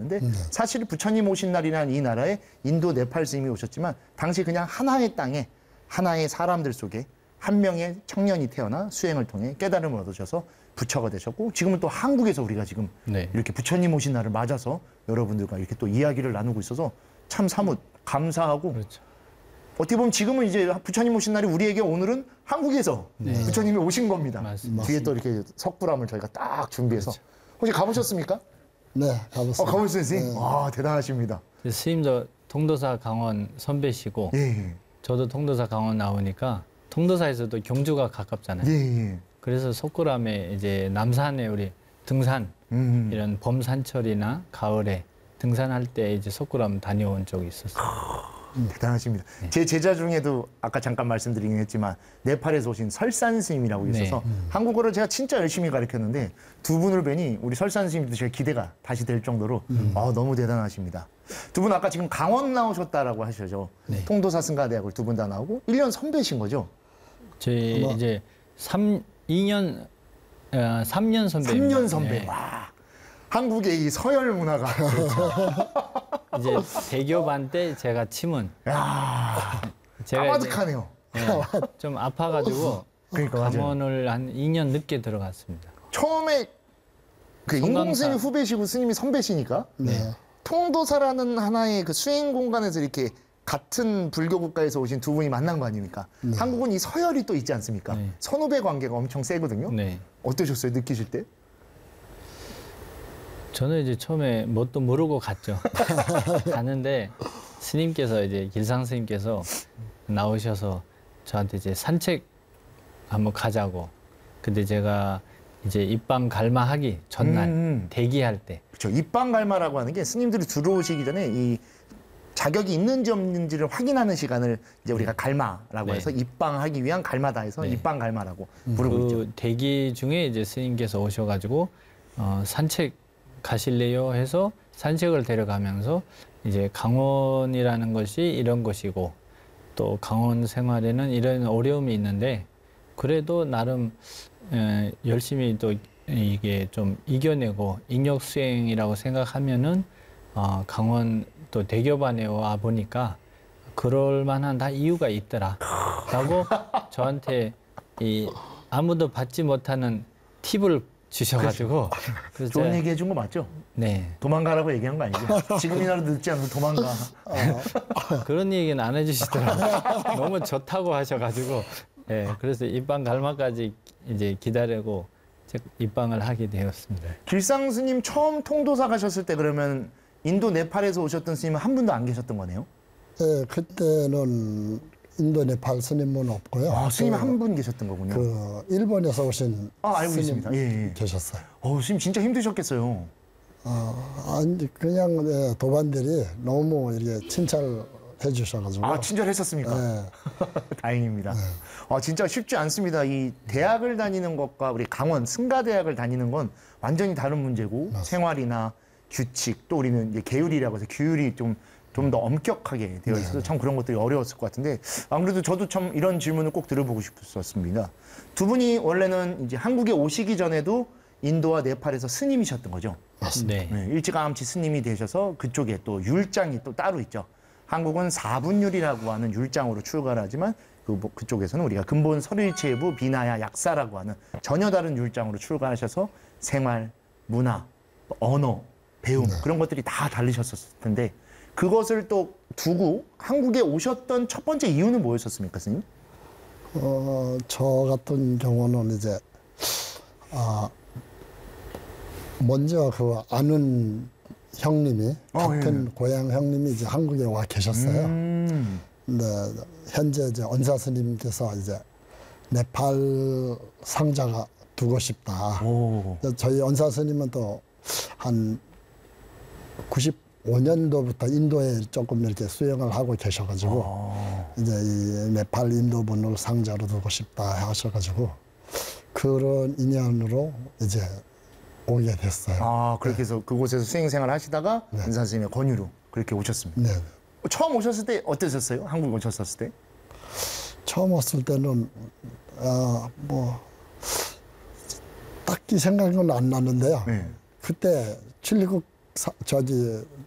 하는데 사실 부처님 오신 날이란 이 나라에 인도 네팔 스님이 오셨지만 당시 그냥 하나의 땅에 하나의 사람들 속에 한 명의 청년이 태어나 수행을 통해 깨달음을 얻으셔서 부처가 되셨고 지금은 또 한국에서 우리가 지금 이렇게 부처님 오신 날을 맞아서 여러분들과 이렇게 또 이야기를 나누고 있어서 참 사뭇 감사하고 그렇죠. 어떻게 보면 지금은 이제 부처님 오신 날이 우리에게 오늘은 한국에서 부처님이 오신 겁니다. 맞습니다. 뒤에 또 이렇게 석굴암을 저희가 딱 준비해서 혹시 가보셨습니까? 네, 가봤습니다. 가보셨어요, 선생님? 와, 대단하십니다. 스님도 통도사 강원 선배시고 예, 저도 통도사 강원 나오니까 통도사에서도 경주가 가깝잖아요. 예. 그래서 석굴암에 이제 남산에 우리 등산 이런 봄 산철이나 가을에 등산할 때 이제 석굴암 다녀온 적이 있었어요. 대단하십니다. 제 제자 중에도 아까 잠깐 말씀드리긴 했지만 네팔에서 오신 설산 스님이라고 있어서 한국어를 제가 진짜 열심히 가르쳤는데 두 분을 뵈니 우리 설산 스님도 제가 기대가 다시 될 정도로 너무 대단하십니다. 두 분 아까 지금 강원 나오셨다라고 하셔죠. 통도사 승가대학을 두 분 다 나오고 1년 선배신 거죠? 저희 이제 3년 선배. 3년 선배. 와. 한국의 이 서열 문화가 이제 대교반 때 제가 침은 제가 까마득하네요. 좀 아파가지고 그러니까 강원을 한 2년 늦게 들어갔습니다. 처음에 그 인공스님이 후배시고 스님이 선배시니까 통도사라는 하나의 그 수행 공간에서 이렇게 같은 불교 국가에서 오신 두 분이 만난 거 아닙니까? 한국은 이 서열이 또 있지 않습니까? 선후배 관계가 엄청 세거든요. 어떠셨어요? 느끼실 때? 저는 이제 처음에 뭣도 모르고 갔죠. 가는데 스님께서 이제 길상 스님께서 나오셔서 저한테 이제 산책 한번 가자고. 근데 제가 이제 입방 갈마하기 전날 대기할 때. 그렇죠. 입방 갈마라고 하는 게 스님들이 들어오시기 전에 이 자격이 있는지 없는지를 확인하는 시간을 이제 우리가 갈마라고 해서 입방하기 위한 갈마다 해서 입방 갈마라고 부르고 있죠. 그 대기 중에 이제 스님께서 오셔가지고 산책 가실래요 해서 산책을 데려가면서 이제 강원이라는 것이 이런 것이고 또 강원 생활에는 이런 어려움이 있는데 그래도 나름 열심히 또 이게 좀 이겨내고 인력 수행이라고 생각하면은 강원 또 대교반에 와 보니까 그럴 만한 다 이유가 있더라라고 저한테 이 아무도 받지 못하는 팁을 주셔가지고 그래서 좋은 얘기 해준 거 맞죠? 네. 도망가라고 얘기한 거 아니죠? 지금이라도 늦지 않으면 도망가. 그런 얘기는 안 해주시더라고요. 너무 좋다고 하셔가지고 그래서 입방 갈마까지 이제 기다리고 입방을 하게 되었습니다. 길상 스님 처음 통도사 가셨을 때 그러면 인도 네팔에서 오셨던 스님은 한 분도 안 계셨던 거네요? 네, 그때는 인도 네팔 스님은 없고요. 스님 한 분 계셨던 거군요. 그 일본에서 오신 알고 스님 있습니다. 예. 계셨어요. 스님 진짜 힘드셨겠어요. 아니 그냥 도반들이 너무 이렇게 칭찬해 주셔가지고. 친절했었습니까? 네. 다행입니다. 진짜 쉽지 않습니다. 이 대학을 다니는 것과 우리 강원 승가대학을 다니는 건 완전히 다른 문제고 맞습니다. 생활이나 규칙 또 우리는 이제 계율이라고 해서 규율이 좀 더 엄격하게 되어 있어서 참 그런 것들이 어려웠을 것 같은데 안 그래도 저도 참 이런 질문을 꼭 들어보고 싶었습니다. 두 분이 원래는 이제 한국에 오시기 전에도 인도와 네팔에서 스님이셨던 거죠? 맞습니다. 네. 일찌감치 스님이 되셔서 그쪽에 또 율장이 또 따로 있죠. 한국은 사분율이라고 하는 율장으로 출가를 하지만 그쪽에서는 우리가 근본 설일체부 비나야 약사라고 하는 전혀 다른 율장으로 출가하셔서 생활, 문화, 언어, 배움 그런 것들이 다 다르셨을 텐데 그것을 또 두고 한국에 오셨던 첫 번째 이유는 뭐였었습니까, 스님? 저 같은 경우는 이제 먼저 그 아는 형님이 같은 고향 형님이 이제 한국에 와 계셨어요. 근데 현재 이제 언사 스님께서 이제 네팔 상자가 두고 싶다. 저희 언사 스님은 또 한 95년도부터 인도에 조금 이렇게 수행을 하고 계셔가지고 이제 이 네팔 인도분을 상자로 두고 싶다 하셔가지고 그런 인연으로 이제 오게 됐어요. 그렇게 해서 그곳에서 수행생활 하시다가 은사 선생님의 권유로 그렇게 오셨습니다. 네. 처음 오셨을 때 어떠셨어요? 한국 오셨을 때? 처음 왔을 때는 뭐 딱히 생각은 안 나는데요. 그때 출리국 저기